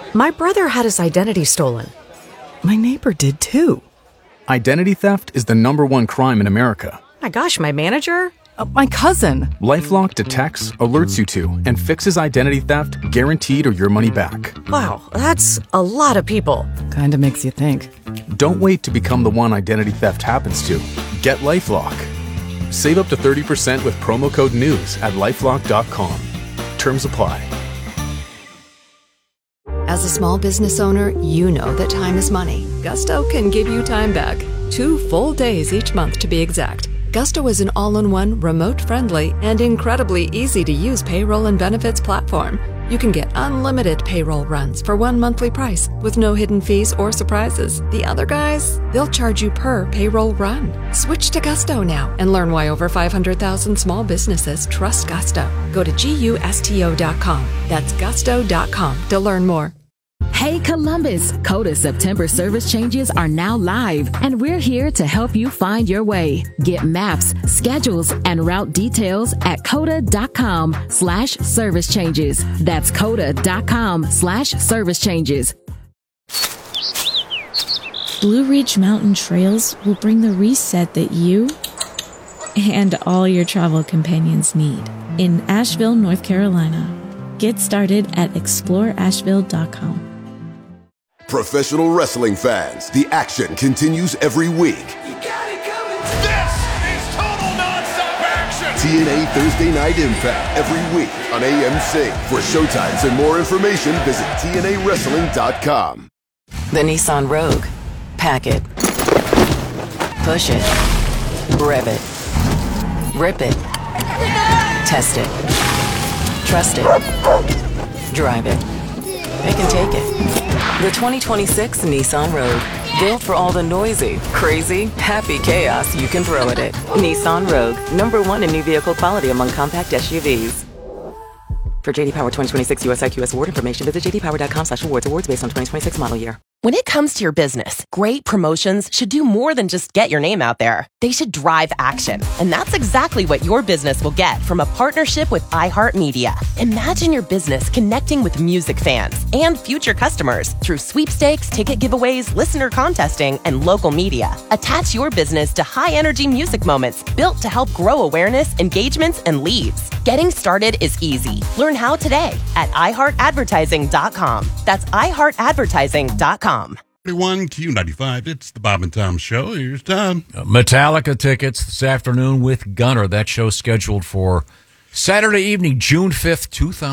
My brother had his identity stolen. My neighbor did too. Identity theft is the #1 crime in America. My gosh, my manager? My cousin. LifeLock detects, alerts you to, and fixes identity theft guaranteed or your money back. Wow, that's a lot of people. Kinda makes you think. Don't wait to become the one identity theft happens to. Get LifeLock. Save up to 30% with promo code NEWS at LifeLock.com. Terms apply. As a small business owner, you know that time is money. Gusto can give you time back. 2 full days each month to be exact. Gusto is an all-in-one, remote-friendly, and incredibly easy-to-use payroll and benefits platform. You can get unlimited payroll runs for one monthly price with no hidden fees or surprises. The other guys, they'll charge you per payroll run. Switch to Gusto now and learn why over 500,000 small businesses trust Gusto. Go to GUSTO.com. That's gusto.com to learn more. Hey Columbus, Coda September service changes are now live, and we're here to help you find your way. Get maps, schedules, and route details at coda.com/service changes. That's coda.com/service changes. Blue Ridge Mountain Trails will bring the reset that you and all your travel companions need in Asheville, North Carolina. Get started at exploreasheville.com. Professional wrestling fans, the action continues every week. This is total nonstop action! TNA Thursday Night Impact every week on AMC. For showtimes and more information, visit TNAWrestling.com. The Nissan Rogue. Pack it. Push it. Rev it. Rip it. Test it. Trust it. Drive it. They can take it. The 2026 Nissan Rogue. Built for all the noisy, crazy, happy chaos you can throw at it. Nissan Rogue. #1 in new vehicle quality among compact SUVs. For JD Power 2026 US IQS award information, visit jdpower.com/awards. Awards based on 2026 model year. When it comes to your business, great promotions should do more than just get your name out there. They should drive action. And that's exactly what your business will get from a partnership with iHeartMedia. Imagine your business connecting with music fans and future customers through sweepstakes, ticket giveaways, listener contesting, and local media. Attach your business to high-energy music moments built to help grow awareness, engagements, and leads. Getting started is easy. Learn how today at iHeartAdvertising.com. That's iHeartAdvertising.com. 31 Q95, it's the Bob and Tom Show. Here's Tom. Metallica tickets this afternoon with Gunner. That show's scheduled for Saturday evening, June 5th,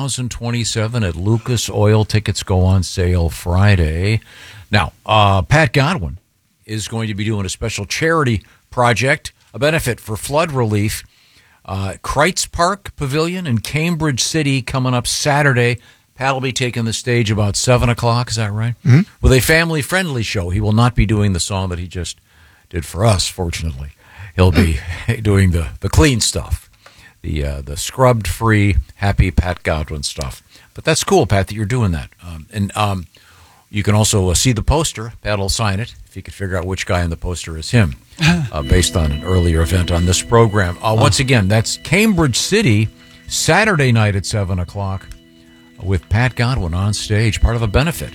2027 at Lucas Oil. Tickets go on sale Friday. Now, Pat Godwin is going to be doing a special charity project, a benefit for flood relief. Kreitz Park Pavilion in Cambridge City coming up Saturday. Pat will be taking the stage about 7 o'clock, is that right? Mm-hmm. With a family-friendly show. He will not be doing the song that he just did for us, fortunately. He'll be doing the clean stuff, the scrubbed-free, happy Pat Godwin stuff. But that's cool, Pat, that you're doing that. And you can also see the poster. Pat will sign it, if you could figure out which guy in the poster is him, based on an earlier event on this program. Once again, that's Cambridge City, Saturday night at 7 o'clock. With Pat Godwin on stage, part of a benefit.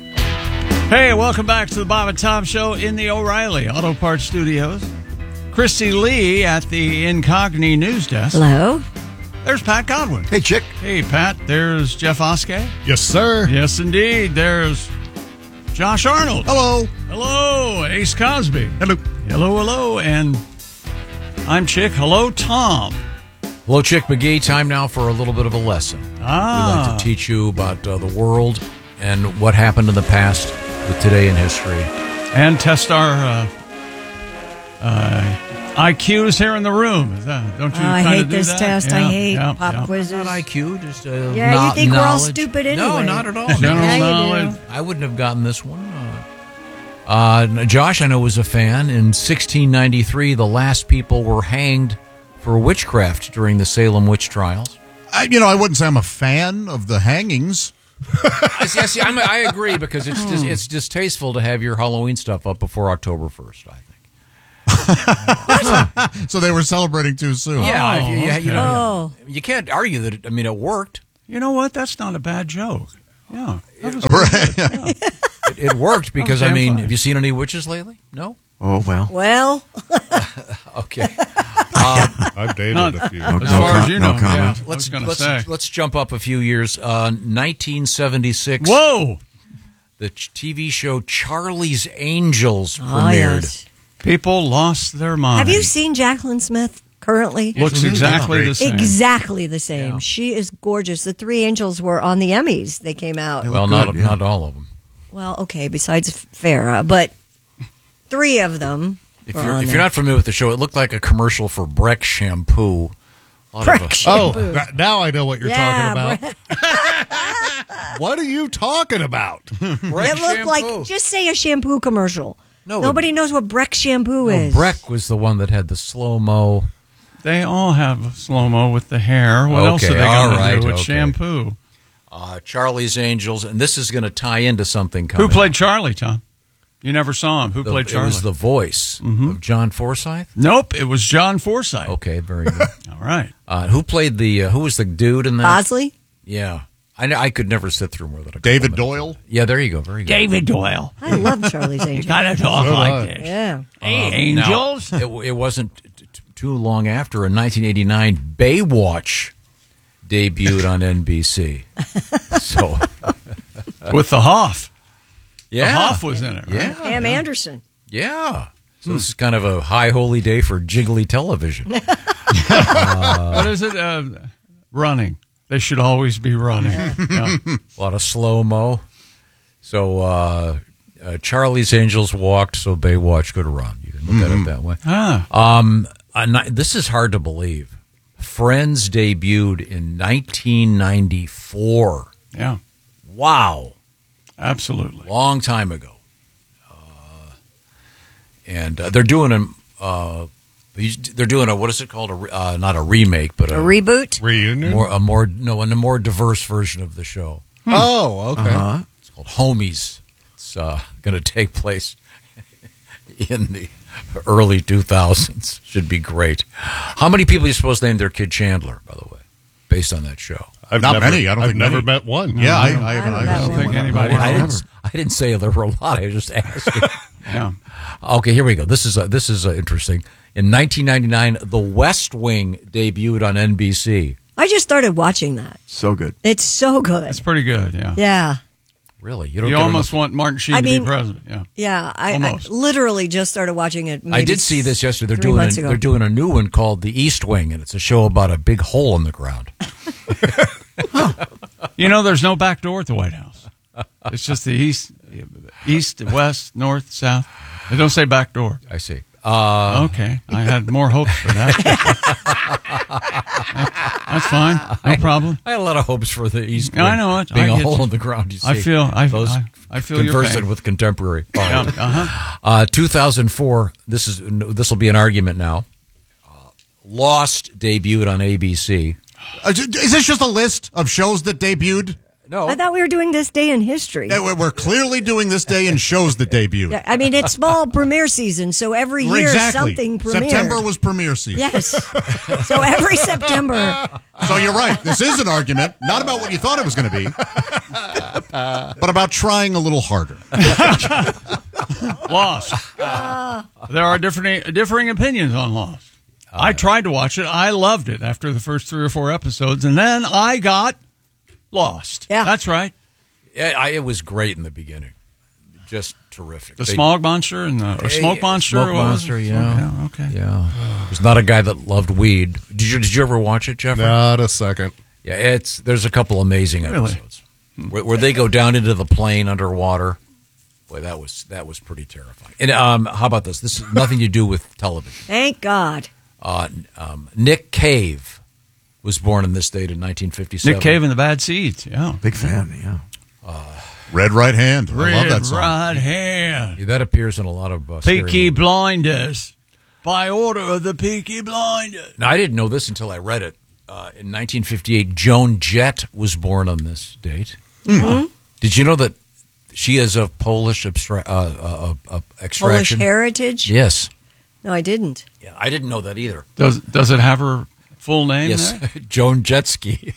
Hey, welcome back to the Bob and Tom Show in the O'Reilly Auto Parts Studios. Christy Lee at the Incogni News Desk. Hello. There's Pat Godwin. Hey, Chick. Hey, Pat. There's Jeff Oskey. Yes, sir. Yes, indeed. There's Josh Arnold. Hello. Hello. Ace Cosby. Hello. Hello, hello. And I'm Chick. Hello, Tom. Hello, Chick McGee. Time now for a little bit of a lesson. We like to teach you about the world and what happened in the past with today in history. And test our IQs here in the room. Don't you I hate do this that? test. Yeah, I hate yeah, pop yeah. quizzes. Not IQ, just you think we're all stupid anyway. No, not at all. General knowledge. I wouldn't have gotten this one. Josh, I know, was a fan. In 1693, the last people were hanged for witchcraft during the Salem witch trials. I wouldn't say I'm a fan of the hangings. I agree, because it's distasteful to have your Halloween stuff up before October 1st, I think. So they were celebrating too soon. Yeah, you can't argue that it worked. You know what? That's not a bad joke. Yeah. It worked because, damn I mean, fine. have you seen any witches lately? No? Oh, well. Well, Okay. I've dated a few. As far as you know, comment. I was going to say. Let's jump up a few years. 1976. Whoa! The TV show Charlie's Angels premiered. yes. People lost their mind. Have you seen Jacqueline Smith currently? Looks exactly the same. Exactly the same. Yeah. She is gorgeous. The three angels were on the Emmys. They came out. Well, not all of them. Well, okay, besides Farrah, but three of them. If were you're on if there. you're not familiar with the show, it looked like a commercial for Breck shampoo. A lot of Breck a- shampoo. Now I know what you're Yeah, talking about. What are you talking about? It looked like, just say a shampoo commercial. No, Nobody knows what Breck shampoo is. Breck was the one that had the slow-mo. They all have slow-mo with the hair. What else are they going to do with shampoo? Charlie's Angels, and this is going to tie into something coming. Who played Charlie, Tom? You never saw him. Who played Charlie? It was the voice of John Forsythe? Nope, it was John Forsythe. Okay, very good. All right. Who played who was the dude in that? Bosley? Yeah. I could never sit through more than a couple David minutes. Doyle? Yeah, there you go. Very good. David Doyle. I love Charlie's Angels. You gotta talk like this. Yeah. Hey, Angels. Now, it wasn't too long after, in 1989, Baywatch debuted on NBC. So with the Hoff. Yeah. The Hoff was in it, right? Yeah. Pam Anderson. Yeah. So this is kind of a high holy day for jiggly television. What is it? Running. They should always be running. Yeah. A lot of slow-mo. So Charlie's Angels walked, so Baywatch could run. You can look at it that way. This is hard to believe. Friends debuted in 1994. Yeah. Wow. Absolutely. Long time ago. And they're doing a what is it called? Not a remake, but A reboot? Reunion? a more diverse version of the show. Oh, okay. It's called Homies. It's going to take place in the early 2000s. Should be great. How many people are you supposed to name their kid Chandler, by the way, based on that show? Not many. I've never met one. Yeah, I don't think anybody has. I didn't say there were a lot. I just asked. Yeah. Okay, here we go. This is interesting. In 1999, The West Wing debuted on NBC. I just started watching that. So good. It's so good. It's pretty good, yeah. Yeah. Really? You almost want Martin Sheen to be president. Yeah. Yeah, I Almost. literally just stared watching it. I did see this yesterday. 3 months ago. They're doing a new one called The East Wing, and it's a show about a big hole in the ground. You know, there's no back door at the White House. It's just the east, west, north, south. They don't say back door. I see. Okay. I had more hopes for that. That's fine. No problem. I had a lot of hopes for the East Wing. I know it. Being I a get hole you. in the ground, you see. I feel your conversant pain. with contemporary. Yeah, 2004, this will be an argument now. Lost debuted on ABC. Is this just a list of shows that debuted? No. I thought we were doing this day in history. We're clearly doing this day in shows that debuted. Yeah, I mean, it's fall premiere season, so every year something premieres. September was premiere season. Yes. So every September. So you're right. This is an argument, not about what you thought it was going to be, but about trying a little harder. Lost. There are differing opinions on Lost. I tried to watch it. I loved it after the first 3 or 4 episodes, and then I got lost. Yeah. That's right. Yeah, it was great in the beginning. Just terrific. The smog monster and the smoke monster. Smoke monster, yeah. Okay. Yeah. There's not a guy that loved weed. Did you ever watch it, Jeffrey? Not a second. Yeah, there's a couple amazing episodes where they go down into the plane underwater. Boy, that was pretty terrifying. And how about this? This has nothing to do with television. Thank God. Nick Cave was born on this date in 1957. Nick Cave and the Bad Seeds. Yeah. Big fan, yeah. Red Right Hand. I love that song. Red Right Hand. Yeah, that appears in a lot of Peaky Blinders. By order of the Peaky Blinders. Now, I didn't know this until I read it. In 1958, Joan Jett was born on this date. Mm-hmm. Did you know that she is of Polish extraction? Polish heritage? Yes. No, I didn't. Yeah, I didn't know that either. Does it have her full name Yes, there? Joan Jetski.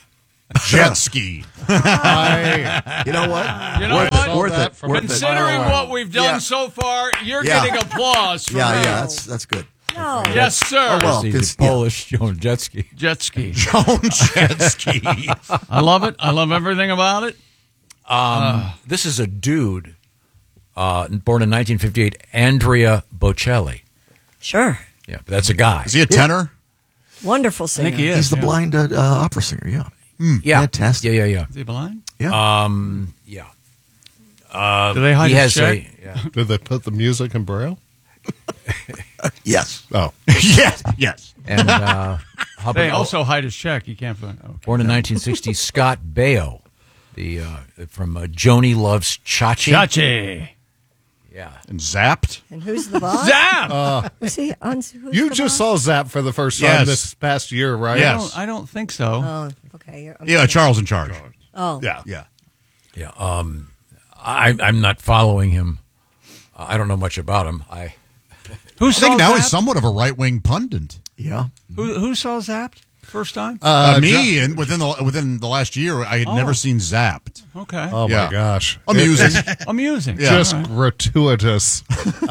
Jet ski. You know what? You know what? Worth it. Considering what we've done so far, you're getting applause from me. That's good. No. Yes, sir. Oh, well, He's Polish Joan jet ski. Jet ski. Joan jet ski. I love it. I love everything about it. This is a dude born in 1958, Andrea Bocelli. Sure. Yeah, but that's a guy. Is he a tenor? Wonderful singer. I think he is. He's the blind opera singer. Yeah. Yeah. Fantastic. Yeah. Is he blind? Yeah. Yeah. Do they hide he his has check? Did they put the music in Braille? Yes. Oh. Yes. And how They about- also hide his check. You can't find. Okay. born in 1960, Scott Baio, the from Joni Loves Chachi. Chachi. Yeah. And Zapped. And who's the boss? Zap. Was he on? Who's You the just boss? saw Zap for the first time Yes. this past year, right? Yes. I don't think so. Oh, okay. Yeah, Charles in charge. Oh. Yeah. Yeah. I'm not following him. I don't know much about him. Who I saw think now Zapped? he's somewhat of a right-wing pundit. Yeah. Who saw Zapped first time? Me, and within the last year, I had never seen Zapped. Okay. Oh Yeah. my gosh. Amusing. Amusing. Yeah. Just All right. gratuitous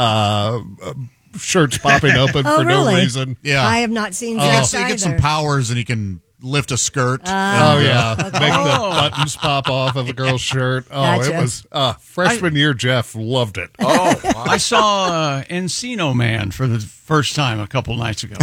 shirts popping open Oh, for no really? reason. Yeah. I have not seen He gets, that he gets some either. powers, and he can lift a skirt. Oh yeah, Okay. make the Oh. buttons pop off of a girl's shirt. Oh, Gotcha. it was freshman year. Jeff loved it. Oh, I saw Encino Man for the first time a couple nights ago.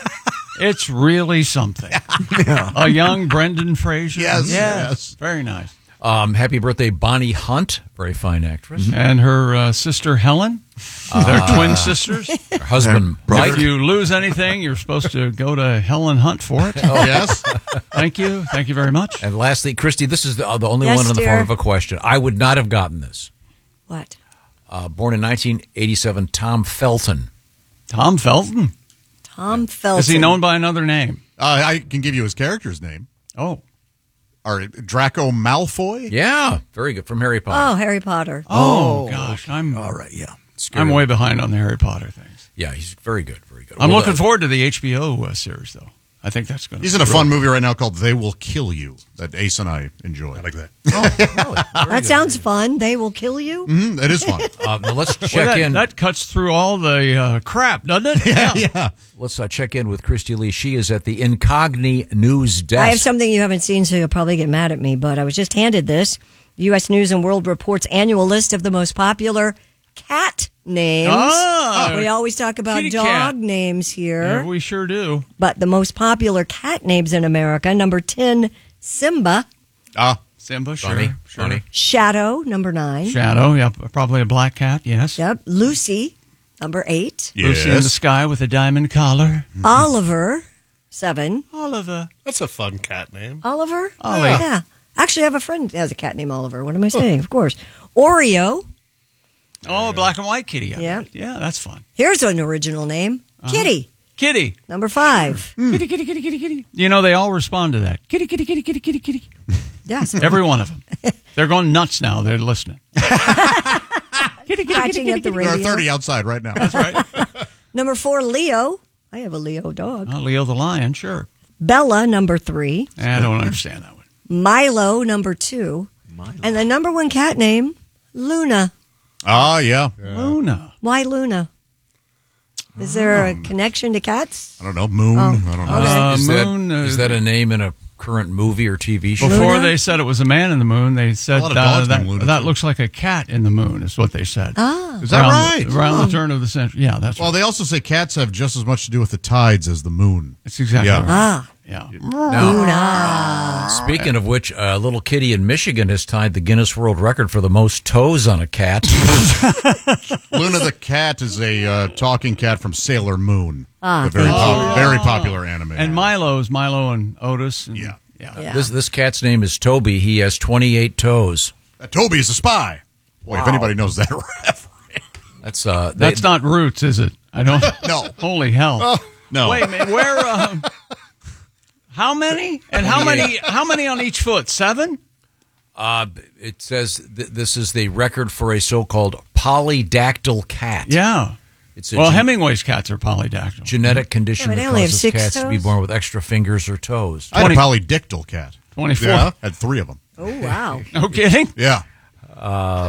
It's really something. A young Brendan Fraser. Yes. Very nice. happy birthday, Bonnie Hunt, very fine actress. And her sister Helen. They're twin sisters. Her husband, Mike. If you lose anything, you're supposed to go to Helen Hunt for it. Oh, yes. Thank you. Thank you very much. And lastly, Christy, this is the only Yes, one in the dear. form of a question. I would not have gotten this. What? Born in 1987, Tom Felton. Tom Felton? Tom Felton. Is he known by another name? I can give you his character's name. Oh. Or Draco Malfoy? Yeah, very good. From Harry Potter. Oh, Harry Potter. Oh, gosh. I'm All right. Yeah. I'm way behind on the Harry Potter things. Yeah, he's very good. Very good. I'm Well, looking forward to the HBO series, though. I think that's going to He's in a fun movie right now called They Will Kill You that Ace and I enjoy. I like that. That sounds fun. They will kill you. Mm-hmm, it is fun. Now let's check in. That cuts through all the crap, doesn't it? Yeah. Let's check in with Christy Lee. She is at the Incogni News Desk. I have something you haven't seen, so you'll probably get mad at me, but I was just handed this. U.S. News and World Report's annual list of the most popular cat names. Ah, We always talk about kitty dog cat. names here. Yeah, we sure do. But the most popular cat names in America, number 10, Simba. Simba, sure. Funny, sure. funny. Shadow, number 9. Shadow, yeah, probably a black cat, yes. Yep. Lucy, number 8. Lucy in the sky with a diamond collar. Oliver, 7. Oliver. That's a fun cat name. Oliver? Ollie. Yeah. Actually, I have a friend that has a cat named Oliver. What am I saying? Of course. Oreo. Oh, black and white kitty. Yeah. Yeah, that's fun. Here's an original name. Kitty, Kitty. number 5. Kitty, kitty, kitty, kitty, kitty. You know, they all respond to that. Kitty, kitty, kitty, kitty, kitty, kitty. Yes. Every one of them. They're going nuts now. They're listening. Scratching at the There are radio. 30 outside right now. That's right. Number 4, Leo. I have a Leo dog. Leo the lion, sure. Bella, number 3. I don't understand that one. Milo, number 2. And the number 1 cat name, Luna. Yeah. Luna. Why Luna? Is there a connection to cats? I don't know. Moon. Oh. I don't know. Is that a name in a current movie or TV show? Before Luna? they said it was a man in the moon, they said A lot of dogs named Luna, that too. looks like a cat in the moon, is what they said. Ah. Is that right? Around the turn of the century. Yeah, that's Well, right. they also say cats have just as much to do with the tides as the moon. That's exactly Yeah. right. Ah. Yeah. Now, speaking of which, a little kitty in Michigan has tied the Guinness World Record for the most toes on a cat. Luna the cat is a talking cat from Sailor Moon. Ah, a very, thank very popular anime. And Milo's Milo and Otis. And, Yeah. Yeah. This cat's name is Toby. He has 28 toes. Toby is a spy. Boy, if anybody knows that reference. That's not Roots, is it? I don't. No. Holy hell. No. Wait a minute. Where? How many? And how many? How many on each foot? 7? It says this is the record for a so-called polydactyl cat. Yeah. It's a Well, Hemingway's cats are polydactyl. Genetic condition Yeah, but they that only have causes 6 cats to be toes? born with extra fingers or toes. I had a polydictyl cat. 24? Yeah, had 3 of them. Oh, wow. No kidding? Yeah.